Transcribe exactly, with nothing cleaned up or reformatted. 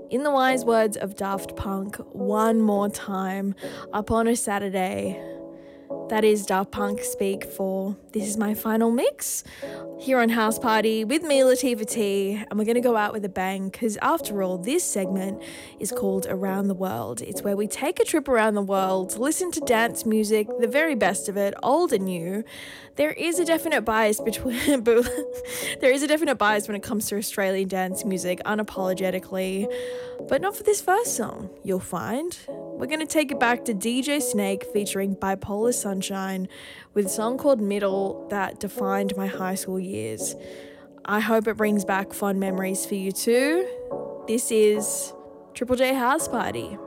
In the wise words of Daft Punk, one more time, up on a Saturday. That is Daft Punk speak for this is my final mix here on House Party with me, Latifah T, and we're going to go out with a bang because after all, this segment is called Around the World. It's where we take a trip around the world, listen to dance music, the very best of it, old and new. There is a definite bias between, there is a definite bias when it comes to Australian dance music, unapologetically, but not for this first song, you'll find. We're going to take it back to D J Snake featuring Bipolar Sunshine with a song called Middle that defined my high school years. I hope it brings back fond memories for you too. This is Triple J House Party.